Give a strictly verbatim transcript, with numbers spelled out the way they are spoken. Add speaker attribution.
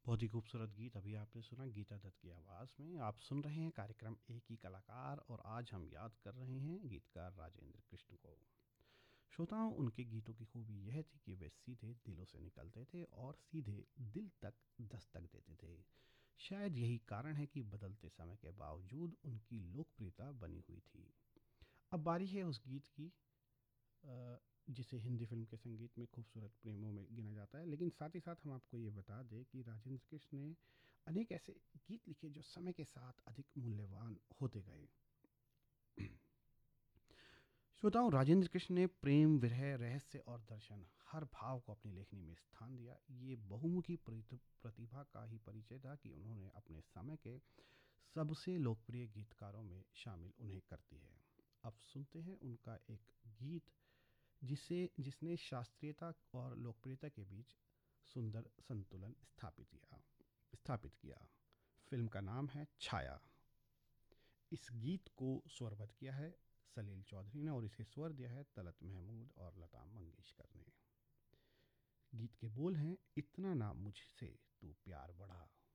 Speaker 1: बहुत ही खूबसूरत गीत अभी आपने सुना गीता दत्त की आवाज़ में। आप सुन रहे हैं कार्यक्रम एक ही कलाकार और आज हम याद कर रहे हैं गीतकार राजेंद्र कृष्ण को। श्रोताओं, उनके गीतों की खूबी यह थी कि वे सीधे दिलों से निकलते थे और सीधे दिल तक दस्तक देते थे। शायद यही कारण है कि बदलते समय के बावजूद उनकी लोकप्रियता बनी हुई थी। अब बारी है उस गीत की अ, जिसे हिंदी फिल्म के संगीत में खूबसूरत प्रेमों में गिना जाता है। लेकिन साथ ही साथ हम आपको ये बता दें कि राजेंद्र कृष्ण ने अनेक ऐसे गीत लिखे जो समय के साथ अधिक मूल्यवान होते गए। श्रोताओं, राजेंद्र कृष्ण ने प्रेम, विरह, रहस्य और दर्शन हर भाव को अपनी लेखनी में स्थान दिया। ये बहुमुखी प्रति- प्रतिभा का ही परिचय था कि उन्होंने अपने समय के सबसे लोकप्रिय गीतकारों में शामिल उन्हें करती है। अब सुनते हैं उनका एक गीत जिसे जिसने शास्त्रीयता और लोकप्रियता के बीच सुंदर संतुलन स्थापित किया स्थापित किया। फिल्म का नाम है छाया। इस गीत को स्वरबद्ध किया है सलील चौधरी ने और इसे स्वर दिया है तलत महमूद और लता मंगेशकर ने। गीत के बोल हैं, इतना ना मुझसे तू प्यार बढ़ा।